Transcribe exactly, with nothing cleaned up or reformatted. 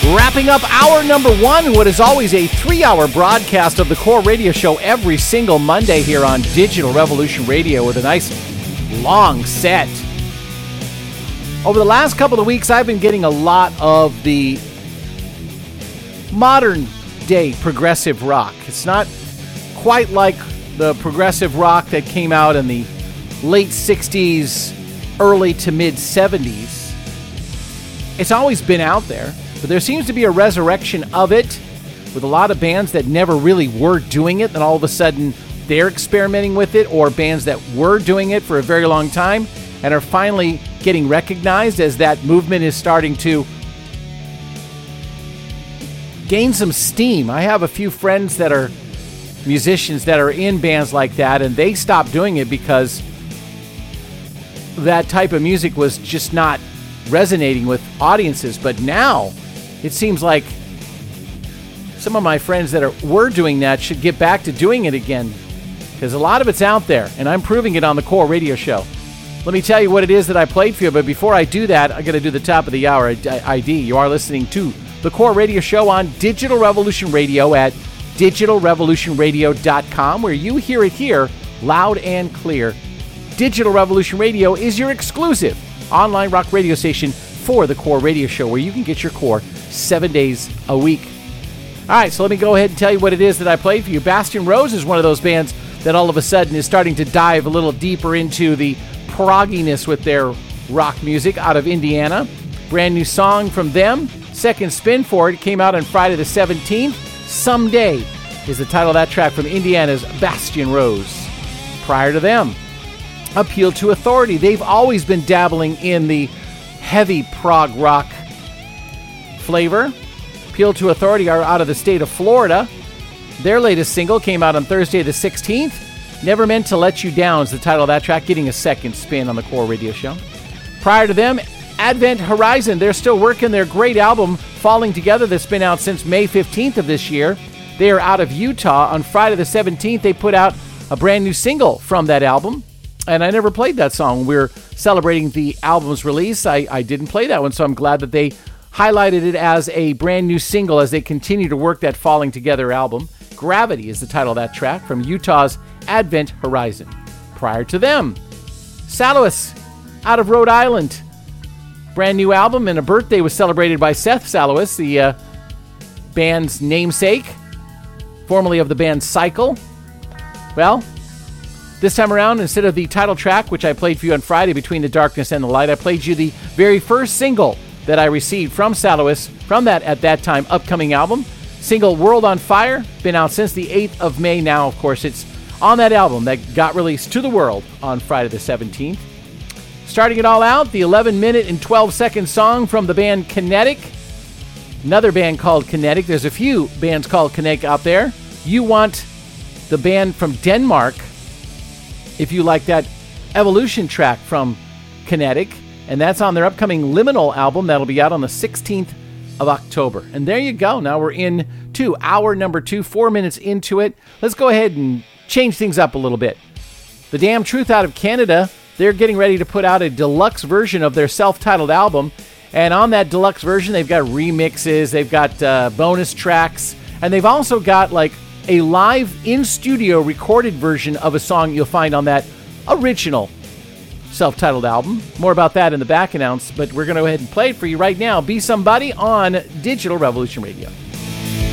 Wrapping up hour number one, what is always a three-hour broadcast of the Core Radio Show every single Monday here on Digital Revolution Radio with a nice long set. Over the last couple of weeks, I've been getting a lot of the modern-day progressive rock. It's not quite like the progressive rock that came out in the late sixties, early to mid-seventies. It's always been out there. But there seems to be a resurrection of it with a lot of bands that never really were doing it, and all of a sudden they're experimenting with it, or bands that were doing it for a very long time and are finally getting recognized as that movement is starting to gain some steam. I have a few friends that are musicians that are in bands like that, and they stopped doing it because that type of music was just not resonating with audiences. But now it seems like some of my friends that are were doing that should get back to doing it again, because a lot of it's out there, and I'm proving it on the Core Radio Show. Let me tell you what it is that I played for you, but before I do that, I got to do the top of the hour I D. You are listening to the Core Radio Show on Digital Revolution Radio at digital revolution radio dot com, where you hear it here loud and clear. Digital Revolution Radio is your exclusive online rock radio station for the Core Radio Show, where you can get your core seven days a week. All right, so let me go ahead and tell you what it is that I played for you. Bastion Rose is one of those bands that all of a sudden is starting to dive a little deeper into the progginess with their rock music out of Indiana. Brand new song from them, second spin for it, came out on Friday the seventeenth. Someday is the title of that track from Indiana's Bastion Rose. Prior to them, Appeal to Authority. They've always been dabbling in the heavy prog rock flavor. Appeal to Authority are out of the state of Florida. Their latest single came out on Thursday the sixteenth. Never Meant to Let You Down is the title of that track, getting a second spin on the Core Radio Show. Prior to them, Advent Horizon. They're still working their great album, Falling Together, that's been out since May fifteenth of this year. They are out of Utah. On Friday the seventeenth, they put out a brand new single from that album. And I never played that song. We're celebrating the album's release. I, I didn't play that one, so I'm glad that they highlighted it as a brand new single as they continue to work that Falling Together album. Gravity is the title of that track from Utah's Advent Horizon. Prior to them, Salois out of Rhode Island. Brand new album, and a birthday was celebrated by Seth Salois, the uh, band's namesake, formerly of the band Cycle. Well, this time around, instead of the title track, which I played for you on Friday, Between the Darkness and the Light, I played you the very first single that I received from Salois from that, at that time, upcoming album. Single World on Fire, been out since the eighth of May now. Of course, it's on that album that got released to the world on Friday the seventeenth. Starting it all out, the eleven minute and twelve second song from the band Kinetic. Another band called Kinetic. There's a few bands called Kinetic out there. You want the band from Denmark, if you like that Evolution track from Kinetic, and that's on their upcoming Liminal album that'll be out on the sixteenth of October. And there you go. Now we're in to hour number two, four minutes into it. Let's go ahead and change things up a little bit. The Damn Truth out of Canada, they're getting ready to put out a deluxe version of their self-titled album. And on that deluxe version, they've got remixes, they've got uh, bonus tracks, and they've also got like a live in-studio recorded version of a song you'll find on that original self-titled album. More about that in the back announce, but we're going to go ahead and play it for you right now. Be Somebody on Digital Revolution Radio.